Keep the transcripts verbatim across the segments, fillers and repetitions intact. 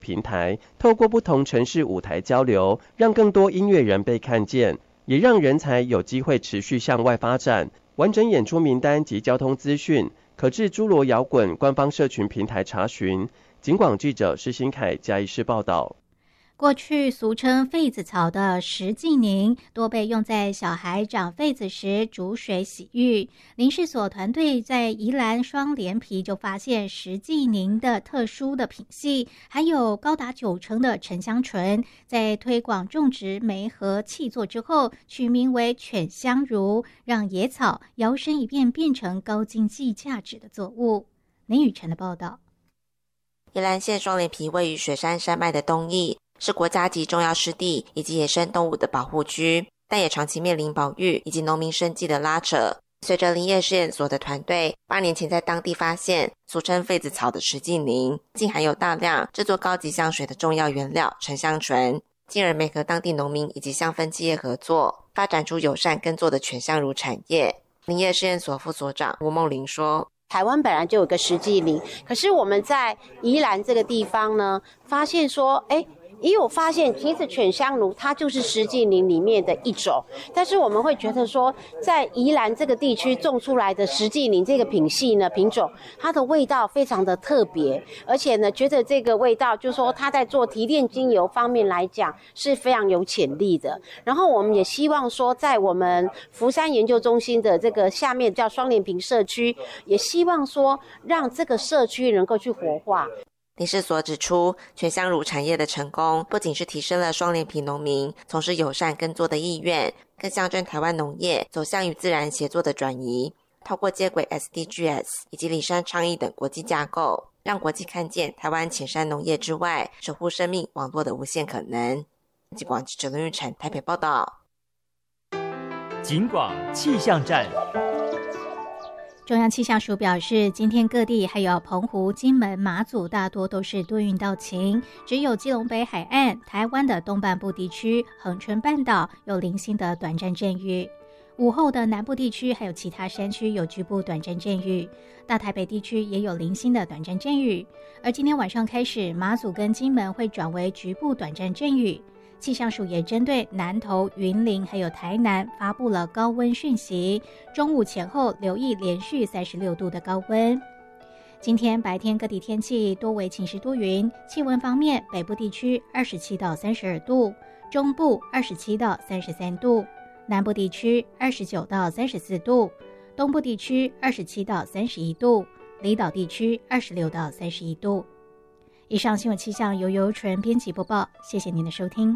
平台，透过不同城市舞台交流，让更多音乐人被看见，也让人才有机会持续向外发展。完整演出名单及交通资讯，可至诸罗摇滚官方社群平台查询。警广记者施新凯嘉义市报道。 过去俗称痱子草的石剂宁，多被用在小孩长痱子时煮水洗浴。林试所团队在宜兰双连埤就发现石剂宁的特殊的品系，还有高达九成的沉香醇，在推广种植梅和契作之后，取名为犬香茹，让野草摇身一变变成高经济价值的作物。林雨辰的报道。 宜兰县双连埤位于雪山山脉的东翼，是国家级重要湿地以及野生动物的保护区，但也长期面临保育以及农民生计的拉扯。随着林业试验所的团队八年前在当地发现俗称痱子草的石剂宁，竟含有大量制作高级香水的重要原料沉香醇，进而媒合当地农民以及香氛企业合作，发展出友善耕作的犬香茹产业。林业试验所副所长吴梦玲说， 台湾本来就有个石剂宁，可是我们在宜兰这个地方呢，发现说，哎，也有发现，其实犬香茹它就是石剂宁里面的一种，但是我们会觉得说，在宜兰这个地区种出来的石剂宁这个品系呢品种，它的味道非常的特别，而且呢，觉得这个味道就是说它在做提炼精油方面来讲是非常有潜力的。然后我们也希望说，在我们福山研究中心的这个下面叫双连埤社区，也希望说让这个社区能够去活化。 林试所指出，犬香茹产业的成功不仅是提升了双连埤农民从事友善耕作的意愿，更象征台湾农业走向与自然协作的转移，透过接轨 S D Gs 以及里山倡议等国际架构，让国际看见台湾浅山农业之外守护生命网络的无限可能。警广记者林玉成台北报道。 警广气象站。 中央气象署表示，今天各地还有澎湖、金门、马祖大多都是多云到晴，只有基隆北海岸、台湾的东半部地区、恒春半岛有零星的短暂阵雨。午后的南部地区还有其他山区有局部短暂阵雨，大台北地区也有零星的短暂阵雨。而今天晚上开始，马祖跟金门会转为局部短暂阵雨。气象署也针对南投、云林还有台南发布了高温讯息，中午前后留意连续三十六度的高温。今天白天各地天气多为晴时多云，气温方面，北部地区二十七到三十二度，中部二十七到三十三度，南部地区二十九到三十四度，东部地区二十七到三十一度，离岛地区二十六到三十一度。以上新闻气象由尤纯编辑播报，谢谢您的收听。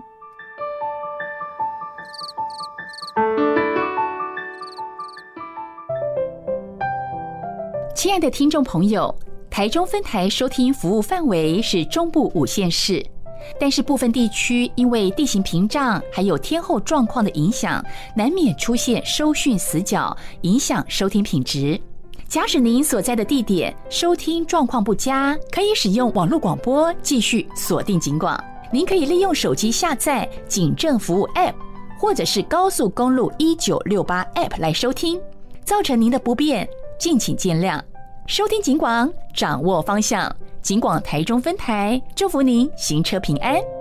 亲爱的听众朋友，台中分台收听服务范围是中部五县市，但是部分地区因为地形屏障还有天候状况的影响，难免出现收讯死角，影响收听品质。假使您所在的地点收听状况不佳，可以使用网络广播继续锁定警广。您可以利用手机下载警政服务 App 或者是高速公路一九六八 App 来收听，造成您的不便敬请见谅。收听警广，掌握方向。警广台中分台，祝福您行车平安。